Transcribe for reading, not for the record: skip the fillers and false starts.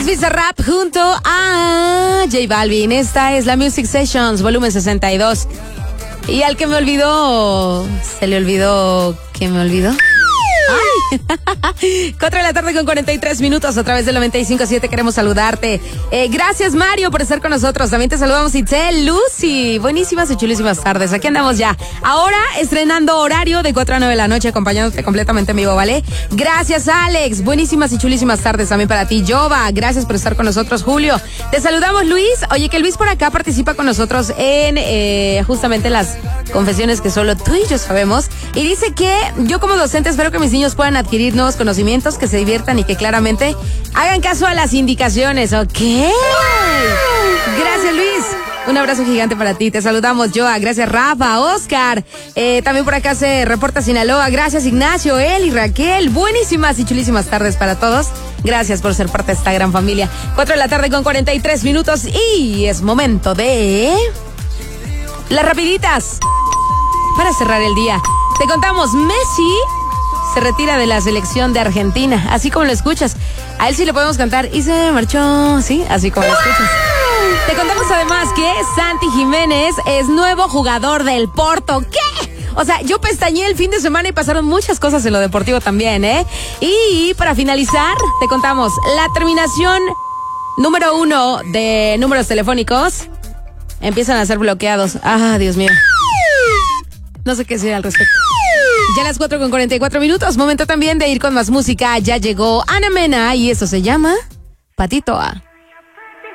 Es Bizarrap junto a J Balvin. Esta es la Music Sessions, volumen 62. Y al que me olvidó, se le olvidó que me olvidó. ¡Ay! 4 de la tarde con 43 minutos a través del 95.7. Queremos saludarte. Gracias, Mario, por estar con nosotros. También te saludamos, Itzel, Lucy. Buenísimas y chulísimas tardes. Aquí andamos ya. Ahora estrenando horario de 4 a 9 de la noche, acompañándote completamente en vivo, ¿vale? Gracias, Alex. Buenísimas y chulísimas tardes también para ti, Jova. Gracias por estar con nosotros, Julio. Te saludamos, Luis. Oye, que Luis por acá participa con nosotros en justamente las confesiones que solo tú y yo sabemos. Y dice que yo como docente espero que mis niños puedan adquirir nuevos conocimientos, que se diviertan y que claramente hagan caso a las indicaciones, ¿ok? Gracias, Luis. Un abrazo gigante para ti. Te saludamos, Joa. Gracias, Rafa, Oscar. También por acá se reporta Sinaloa. Gracias, Ignacio, Eli, Raquel. Buenísimas y chulísimas tardes para todos. Gracias por ser parte de esta gran familia. 4 de la tarde con 43 minutos y es momento de las rapiditas para cerrar el día. Te contamos, Messi se retira de la selección de Argentina, así como lo escuchas. A él sí le podemos cantar y se marchó, ¿sí? Así como lo escuchas. Te contamos además que Santi Jiménez es nuevo jugador del Porto. ¿Qué? O sea, yo pestañeé el fin de semana y pasaron muchas cosas en lo deportivo también, ¿eh? Y para finalizar, te contamos la terminación número 1 de números telefónicos empiezan a ser bloqueados. Ah, Dios mío. No sé qué decir al respecto. Ya a las 4 con 44 minutos, momento también de ir con más música. Ya llegó Ana Mena y eso se llama Patito A.